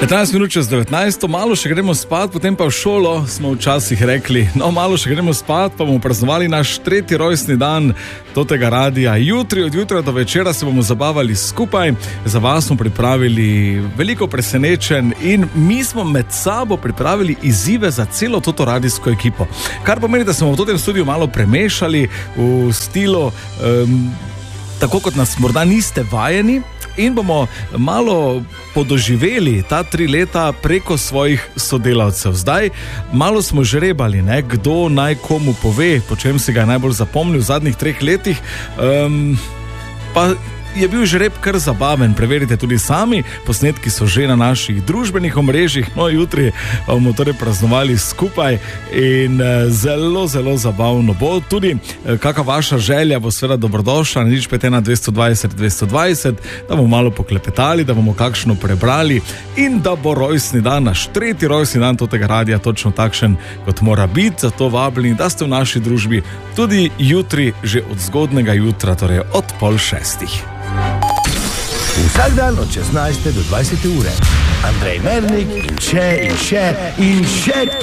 15 minut čez 19, malo še gremo spat, potem pa v šolo, smo včasih rekli, no malo še gremo spat, pa bomo praznovali naš 3. rojstni dan tega radija. Jutri, od jutra do večera se bomo zabavali skupaj, za vas smo pripravili veliko presenečenj in mi smo med sabo pripravili izzive za celo toto radijsko ekipo. Kar pomeni, da smo v tem studiu malo premešali v stilu, tako kot nas morda niste vajeni, in bomo malo podoživeli ta 3 leta preko svojih sodelavcev. Zdaj malo smo žrebali, kdo naj komu pove, po čem si ga je najbolj zapomnil v zadnjih 3 letih. Pa je bil žreb kar zabaven, preverite tudi sami, posnetki so že na naših družbenih omrežjih, no jutri bomo torej praznovali skupaj in zelo, zelo zabavno bo. Tudi kakšna vaša želja bo seveda dobrodošla, nič 5 220 220, da bomo malo poklepetali, da bomo kakšno prebrali in da bo rojstni dan, naš 3. rojstni dan tega radija točno takšen, kot mora biti. Zato vabljeni, da ste v naši družbi tudi jutri, že od zgodnega jutra, torej od 5:30. Vsak dan od 16 do 20 ure. Andrej Mernik in še